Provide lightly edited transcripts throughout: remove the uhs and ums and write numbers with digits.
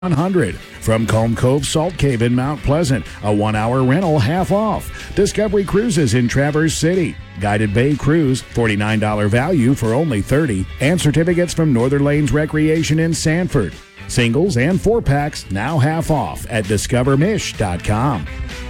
100. From Combe Cove Salt Cave in Mount Pleasant, a 1-hour rental half off. Discovery Cruises in Traverse City. Guided Bay Cruise, $49 value for only $30. And certificates from Northern Lanes Recreation in Sanford. Singles and 4-packs now half off at discovermish.com.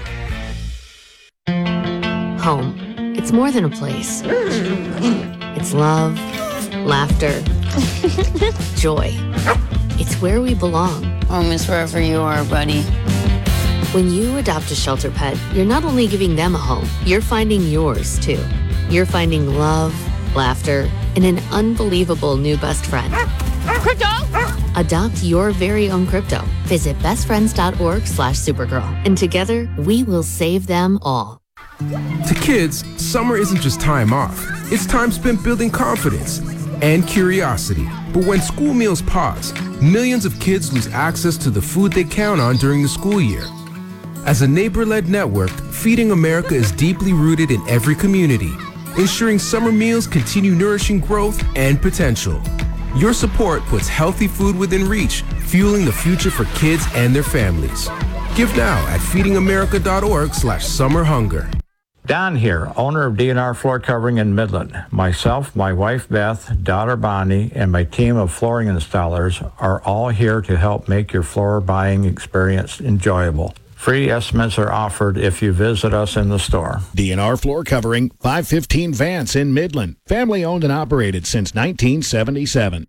Home. It's more than a place. It's love, laughter, joy. It's where we belong. Home is wherever you are, buddy. When you adopt a shelter pet, you're not only giving them a home, you're finding yours, too. You're finding love, laughter, and an unbelievable new best friend. Crypto! Adopt your very own crypto. Visit bestfriends.org/Supergirl. And together, we will save them all. To kids, summer isn't just time off. It's time spent building confidence and curiosity. But when school meals pause, millions of kids lose access to the food they count on during the school year. As a neighbor-led network, Feeding America is deeply rooted in every community, ensuring summer meals continue nourishing growth and potential. Your support puts healthy food within reach, fueling the future for kids and their families. Give now at feedingamerica.org/summerhunger. Don here, owner of DNR Floor Covering in Midland. Myself, my wife Beth, daughter Bonnie, and my team of flooring installers are all here to help make your floor buying experience enjoyable. Free estimates are offered if you visit us in the store. DNR Floor Covering, 515 Vance in Midland. Family owned and operated since 1977.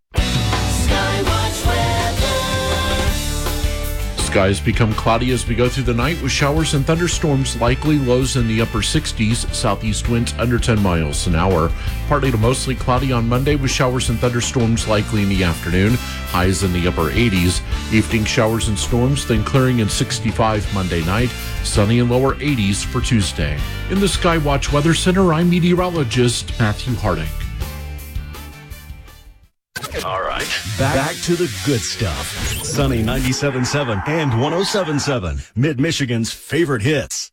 Skies become cloudy as we go through the night with showers and thunderstorms, likely lows in the upper 60s, southeast winds under 10 miles an hour. Partly to mostly cloudy on Monday with showers and thunderstorms likely in the afternoon, highs in the upper 80s. Evening showers and storms, then clearing in 65 Monday night, sunny in lower 80s for Tuesday. In the Skywatch Weather Center, I'm meteorologist Matthew Harding. All right, back to the good stuff. Sunny 97.7 and 107.7, Mid-Michigan's favorite hits.